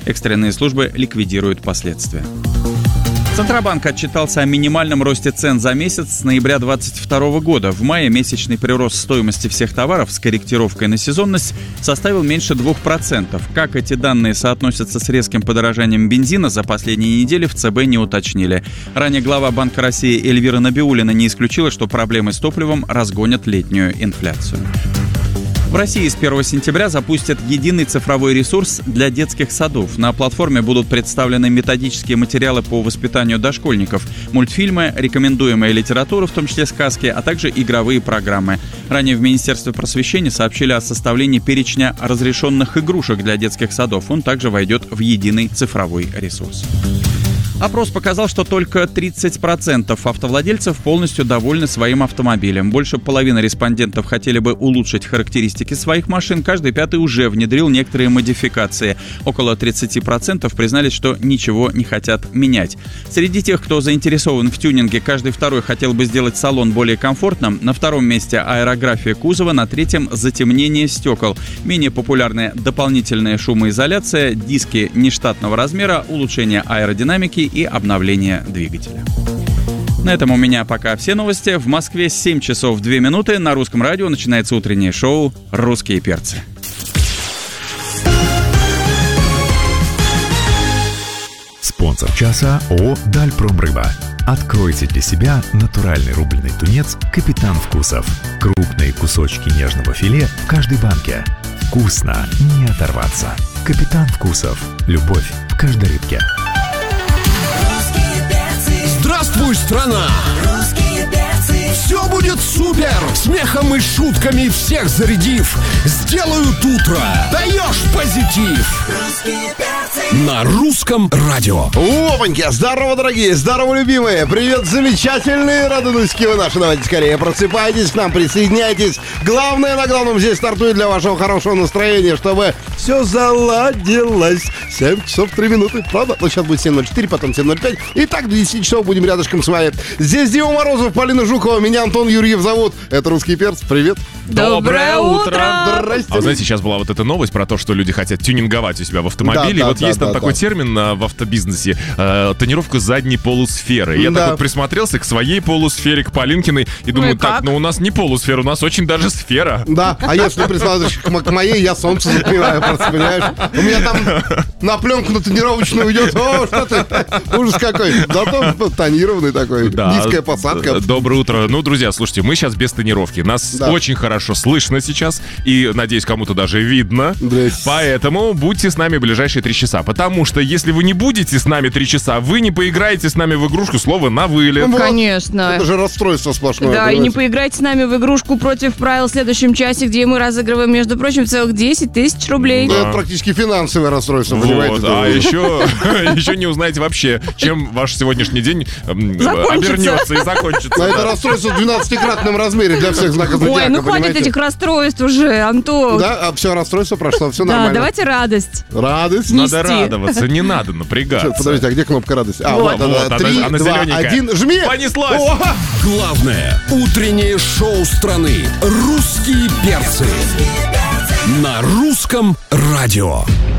Экстренные службы ликвидируют последствия. Центробанк отчитался о минимальном росте цен за месяц с ноября 2022 года. В мае месячный прирост стоимости всех товаров с корректировкой на сезонность составил меньше 2%. Как эти данные соотносятся с резким подорожанием бензина, за последние недели в ЦБ не уточнили. Ранее глава Банка России Эльвира Набиуллина не исключила, что проблемы с топливом разгонят летнюю инфляцию. В России с 1 сентября запустят единый цифровой ресурс для детских садов. На платформе будут представлены методические материалы по воспитанию дошкольников, мультфильмы, рекомендуемая литература, в том числе сказки, а также игровые программы. Ранее в Министерстве просвещения сообщили о составлении перечня разрешенных игрушек для детских садов. Он также войдет в единый цифровой ресурс. Опрос показал, что только 30% автовладельцев полностью довольны своим автомобилем. Больше половины респондентов хотели бы улучшить характеристики своих машин. Каждый пятый уже внедрил некоторые модификации. Около 30% признались, что ничего не хотят менять. Среди тех, кто заинтересован в тюнинге, каждый второй хотел бы сделать салон более комфортным. На втором месте аэрография кузова, на третьем — затемнение стекол. Менее популярная дополнительная шумоизоляция, диски нештатного размера, улучшение аэродинамики и обновление двигателя. На этом у меня пока все новости. В Москве 7 часов 2 минуты. На Русском радио начинается утреннее шоу «Русские перцы». Спонсор часа ООО «Дальпромрыба». Откройте для себя натуральный рубленый тунец «Капитан Вкусов». Крупные кусочки нежного филе в каждой банке. Вкусно, не оторваться. «Капитан Вкусов». Любовь в каждой рыбке. Здравствуй, страна! Русские перцы! Все будет супер! Смехом и шутками всех зарядив, сделают утро! Даешь позитив! Русские перцы! На Русском радио. Опаньки! Здорово, дорогие! Здорово, любимые! Привет, замечательные! Радонуськи вы наши! Давайте скорее просыпайтесь к нам, присоединяйтесь. Главное на главном здесь стартует для вашего хорошего настроения, чтобы все заладилось. 7 часов 3 минуты. Правда? Вот сейчас будет 7:04, потом 7:05. И так до 10 часов будем рядышком с вами. Здесь Дима Морозов, Полина Жукова, меня Антон Юрьев зовут. Это «Русский перц». Привет. Доброе утро! Здрасте. А вы знаете, сейчас была вот эта новость про то, что люди хотят тюнинговать у себя в автомобиле. Да, и есть там такой термин в автобизнесе — тонировка задней полусферы. Я так вот присмотрелся к своей полусфере, к Полинкиной, и думаю, так, у нас не полусфера, у нас очень даже сфера. Да, а если присмотришь к моей, я солнце затмеваю, просто, понимаешь? У меня там на пленку, на тонировочную уйдет. О, что ты? Ужас какой. Зато тонированный такой. Да, низкая посадка. Доброе утро. Ну, друзья, слушайте, мы сейчас без тонировки. Нас очень хорошо слышно сейчас. И, надеюсь, кому-то даже видно. Поэтому будьте с нами в ближайшие 3 часа. Потому что, если вы не будете с нами 3 часа, вы не поиграете с нами в игрушку «Слово на вылет». Вот. Конечно. Это же расстройство сплошное. Да, понимаете? И не поиграете с нами в игрушку «Против правил» в следующем часе, где мы разыгрываем, между прочим, целых 10 тысяч рублей. Да. Это практически финансовое расстройство, понимаете? А еще не узнаете вообще, чем ваш сегодняшний день обернется и закончится. Но это расстройство в 12-кратном размере для всех знаков зодиака. Ой, ну хватит этих расстройств уже, Антон. Да, а все расстройство прошло, все нормально. Да, давайте радость. Радость? Надо радоваться, не надо напрягаться. Подождите, а где кнопка радости? Вот, 3, 2, 1, жми! Понеслась! Главное утреннее шоу страны «Русские перцы» на Русском радио.